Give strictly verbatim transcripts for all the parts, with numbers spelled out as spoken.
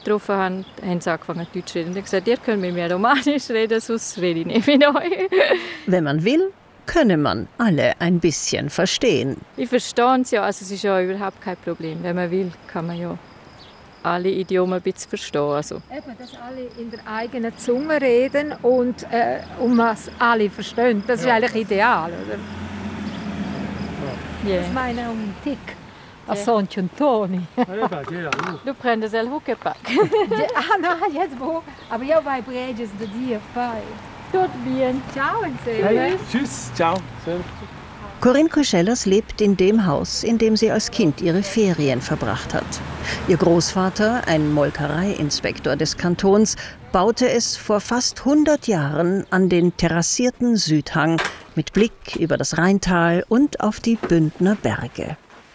getroffen habe, haben sie angefangen Deutsch zu reden. Und ich gesagt, ihr könnt mit mir Romanisch reden, sonst rede ich nicht mit euch. Wenn man will, könne man alle ein bisschen verstehen. Ich verstehe es ja, also es ist ja überhaupt kein Problem. Wenn man will, kann man ja alle Idiomen ein bisschen verstehen. Also. Eben, dass alle in der eigenen Zunge reden und äh, um was alle verstehen. Das ist ja. eigentlich ideal, oder? Yeah. Das ist meine um Tick. A Soncio Antoni. Du prendes el Huckepack. Ah, no, jetzt wo? Aber io vai preges de dia, pai. Tot bien. Ciao insieme. Tschüss, ciao. Corinne Kuschellers lebt in dem Haus, in dem sie als Kind ihre Ferien verbracht hat. Ihr Großvater, ein Molkereiinspektor des Kantons, baute es vor fast hundert Jahren an den terrassierten Südhang mit Blick über das Rheintal und auf die Bündner Berge.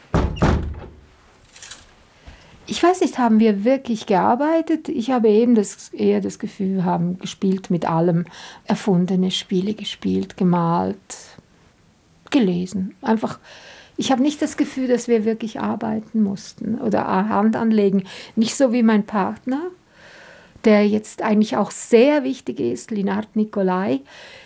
Ich weiß nicht, haben wir wirklich gearbeitet? Ich habe eben das, eher das Gefühl, wir haben gespielt mit allem, erfundene Spiele gespielt, gemalt, gelesen. Einfach, ich habe nicht das Gefühl, dass wir wirklich arbeiten mussten oder Hand anlegen. Nicht so wie mein Partner, der jetzt eigentlich auch sehr wichtig ist, Linard Nicolai.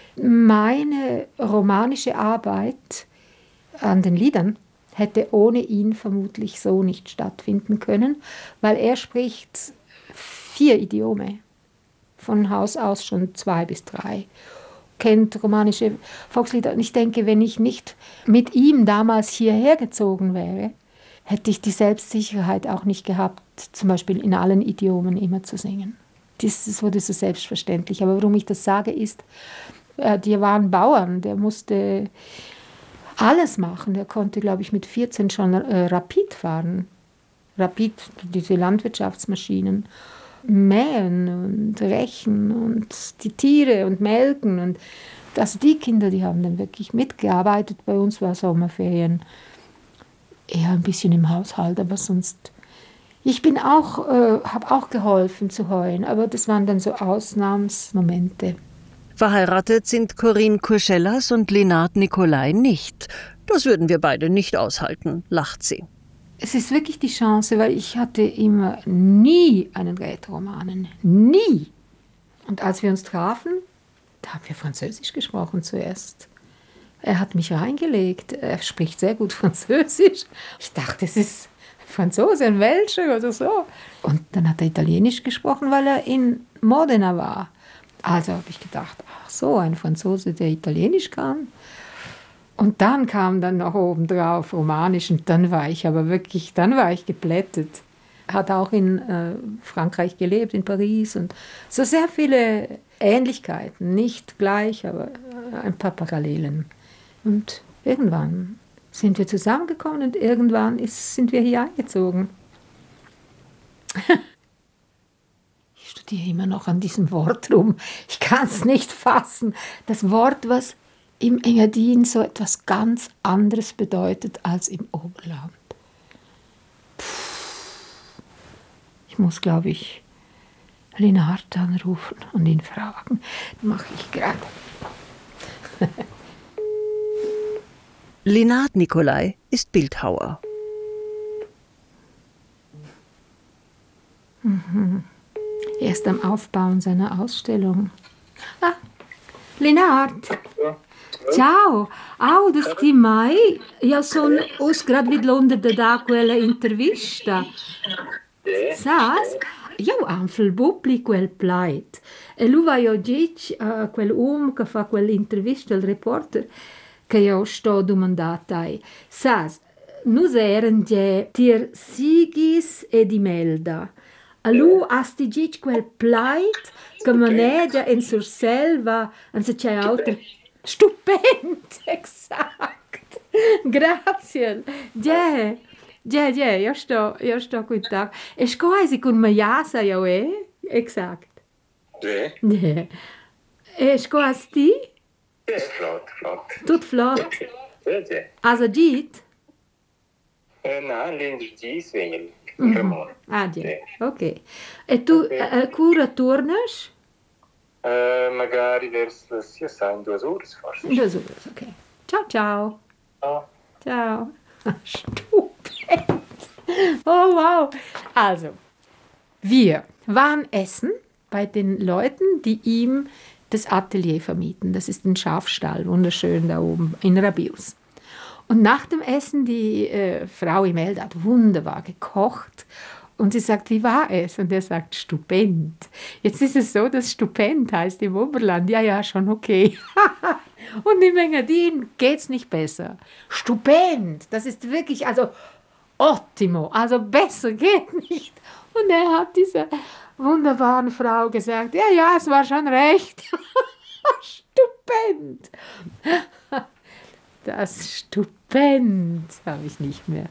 Meine romanische Arbeit an den Liedern hätte ohne ihn vermutlich so nicht stattfinden können, weil er spricht vier Idiome, von Haus aus schon zwei bis drei, kennt romanische Volkslieder. Und ich denke, wenn ich nicht mit ihm damals hierher gezogen wäre, hätte ich die Selbstsicherheit auch nicht gehabt, zum Beispiel in allen Idiomen immer zu singen. Das wurde so selbstverständlich. Aber warum ich das sage, ist, äh, die waren Bauern, der musste alles machen. Der konnte, glaube ich, mit vierzehn schon äh, Rapid fahren. Rapid, diese Landwirtschaftsmaschinen. Mähen und rächen und die Tiere und melken. Und also die Kinder, die haben dann wirklich mitgearbeitet. Bei uns war Sommerferien eher ein bisschen im Haushalt, aber sonst... Ich bin auch, äh, habe auch geholfen zu heuen, aber das waren dann so Ausnahmsmomente. Verheiratet sind Corinne Kuschellers und Linard Nicolai nicht. Das würden wir beide nicht aushalten, lacht sie. Es ist wirklich die Chance, weil ich hatte immer nie einen Rätoromanen. Nie. Und als wir uns trafen, da haben wir Französisch gesprochen zuerst. Er hat mich reingelegt. Er spricht sehr gut Französisch. Ich dachte, es ist Franzose, ein Welscher oder so. Und dann hat er Italienisch gesprochen, weil er in Modena war. Also habe ich gedacht, ach so, ein Franzose, der Italienisch kann. Und dann kam dann noch obendrauf Romanisch und dann war ich aber wirklich, dann war ich geplättet. Er hat auch in äh, Frankreich gelebt, in Paris und so sehr viele Ähnlichkeiten, nicht gleich, aber ein paar Parallelen. Und irgendwann sind wir zusammengekommen und irgendwann ist, sind wir hier eingezogen. Ich studiere immer noch an diesem Wort rum. Ich kann es nicht fassen. Das Wort, was im Engadin so etwas ganz anderes bedeutet als im Oberland. Ich muss, glaube ich, Linard anrufen und ihn fragen. Das mache ich gerade. Linard Nicolai ist Bildhauer. Mhm. Er ist am Aufbauen seiner Ausstellung. Ah, Linard. Ciao, audisti mai? Io sono us grad vid Londra da quella intervista. Sas? Io anfel bubli quel plait. E lui va io dic a quel uomo che fa quell'intervista, il reporter, che io sto domandatai. Sas, nus eren die tir sigis e di melda. A lui asti dic quel plait che manegia in sur selva, an se c'è altre. Stupend, exakt. Grazie. Yeah. Yeah, yeah, io sto, io sto qui tak. E scoisi con me jasa io eh? Exakt. Yeah. Yeah. E scoasti? Ja, flott, flott. Tut flott. Ja, ja. Also git? Eh, no, l'energia sveglia. Mm-hmm. Ah, yeah. Ok. E tu Okay. a cura tornas? Eh, magari verso, sia sa, in due ore forse. Due ore, ok. Ciao, ciao. Ah. Ciao. Stupend. Oh, wow. Also, Wir waren essen bei den Leuten, die ihm das Atelier vermieten. Das ist ein Schafstall, wunderschön da oben in Rabius. Und nach dem Essen, die äh, Frau Imelda hat wunderbar gekocht. Und sie sagt, wie war es? Und er sagt, stupend. Jetzt ist es so, dass stupend heißt im Oberland. Ja, ja, schon okay. Und im Engadin geht es nicht besser. Stupend, das ist wirklich, also ottimo, also besser geht nicht. Und er hat dieser wunderbaren Frau gesagt, ja, ja, es war schon recht. Stupend. Das Stupend habe ich nicht mehr.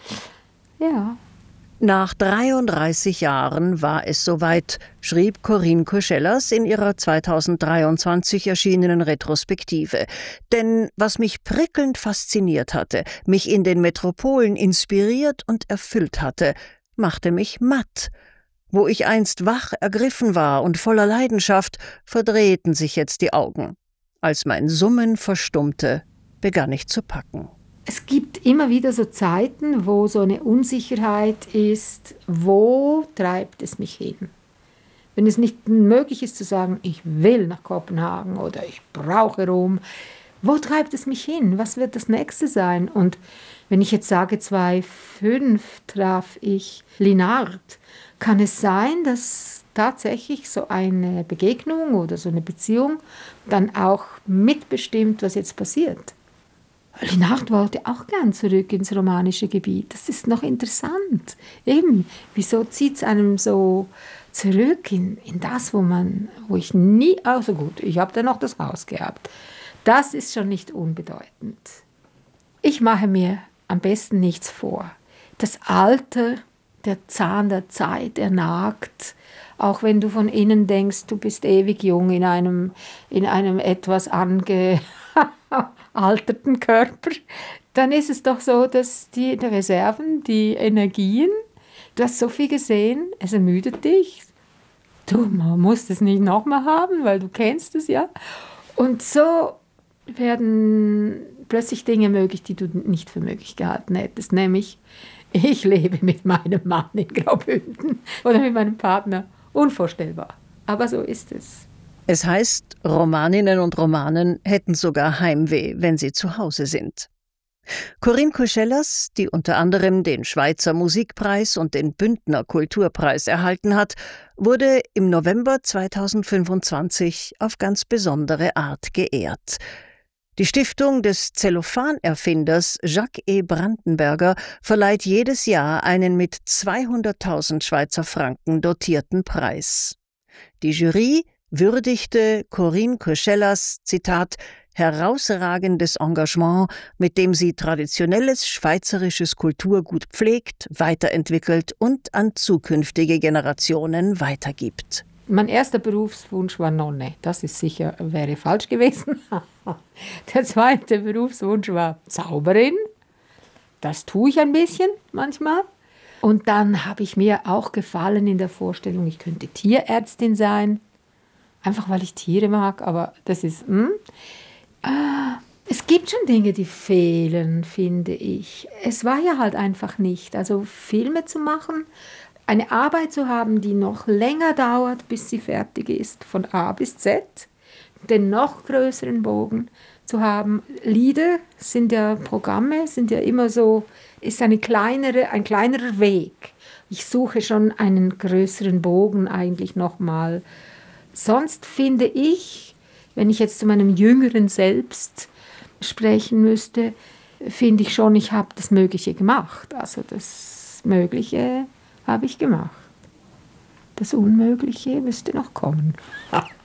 Ja. Nach dreiunddreißig Jahren war es soweit, schrieb Corinne Koschelas in ihrer zweitausenddreiundzwanzig erschienenen Retrospektive. Denn was mich prickelnd fasziniert hatte, mich in den Metropolen inspiriert und erfüllt hatte, machte mich matt. Wo ich einst wach ergriffen war und voller Leidenschaft, verdrehten sich jetzt die Augen. Als mein Summen verstummte, begann ich zu packen. Es gibt immer wieder so Zeiten, wo so eine Unsicherheit ist, wo treibt es mich hin? Wenn es nicht möglich ist zu sagen, ich will nach Kopenhagen oder ich brauche Rom, wo treibt es mich hin? Was wird das Nächste sein? Und wenn ich jetzt sage, zweitausendfünf traf ich Linard, kann es sein, dass tatsächlich so eine Begegnung oder so eine Beziehung dann auch mitbestimmt, was jetzt passiert? Linard wollte auch gern zurück ins romanische Gebiet. Das ist noch interessant. Eben, wieso zieht es einem so zurück in, in das, wo man, wo ich nie, also gut, ich habe dann noch das Haus gehabt. Das ist schon nicht unbedeutend. Ich mache mir am besten nichts vor. Das Alter, der Zahn der Zeit, er nagt. Auch wenn du von innen denkst, du bist ewig jung in einem, in einem etwas ange... alterten Körper, dann ist es doch so, dass die Reserven, die Energien, du hast so viel gesehen, es ermüdet dich. Du man musst es nicht nochmal haben, weil du kennst es ja. Und so werden plötzlich Dinge möglich, die du nicht für möglich gehalten hättest. Nämlich, ich lebe mit meinem Mann in Graubünden oder mit meinem Partner. Unvorstellbar. Aber so ist es. Es heißt, Romaninnen und Romanen hätten sogar Heimweh, wenn sie zu Hause sind. Corinne Koschelas, die unter anderem den Schweizer Musikpreis und den Bündner Kulturpreis erhalten hat, wurde im November zweitausendfünfundzwanzig auf ganz besondere Art geehrt. Die Stiftung des Zellophan-Erfinders Jacques E. Brandenberger verleiht jedes Jahr einen mit zweihunderttausend Schweizer Franken dotierten Preis. Die Jury würdigte Corinne Koschelas, Zitat, herausragendes Engagement, mit dem sie traditionelles schweizerisches Kulturgut pflegt, weiterentwickelt und an zukünftige Generationen weitergibt. Mein erster Berufswunsch war Nonne. Das ist sicher, wäre falsch gewesen. Der zweite Berufswunsch war Zauberin. Das tue ich ein bisschen manchmal. Und dann habe ich mir auch gefallen in der Vorstellung, ich könnte Tierärztin sein. Einfach weil ich Tiere mag, aber das ist... Hm. Ah, es gibt schon Dinge, die fehlen, finde ich. Es war ja halt einfach nicht. Also Filme zu machen, eine Arbeit zu haben, die noch länger dauert, bis sie fertig ist, von A bis Z, den noch größeren Bogen zu haben. Lieder sind ja Programme, sind ja immer so, ist eine kleinere, ein kleinerer Weg. Ich suche schon einen größeren Bogen eigentlich nochmal. Sonst finde ich, wenn ich jetzt zu meinem jüngeren Selbst sprechen müsste, finde ich schon, ich habe das Mögliche gemacht. Also das Mögliche habe ich gemacht. Das Unmögliche müsste noch kommen.